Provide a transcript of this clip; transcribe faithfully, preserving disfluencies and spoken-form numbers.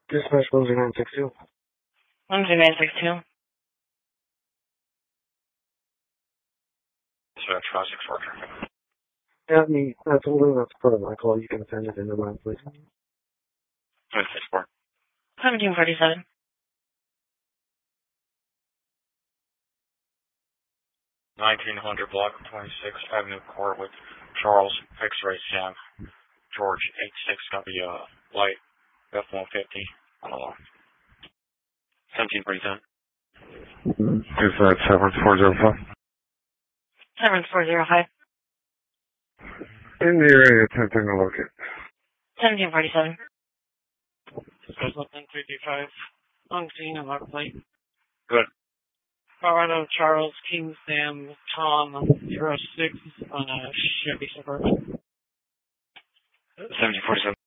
Dispatch one zero nine six two. one zero nine six two. Dispatch five six four. Yeah, me. I told her that's part of my call. You can send it in the line, please. five six four. seventeen forty-seven. nineteen hundred block of twenty-sixth Avenue Court with Charles X-Ray Sam George eight six gonna be uh light F one fifty on the line. seventeen forty-seven. Is that seven four zero five? seven four zero five. In the area, attempting to locate. seventeen forty-seven. Dispatch one three two five. On scene and mark plate. Good. Colorado Charles King Sam Tom zero six on a Chevy Suburban. seventeen forty-seven.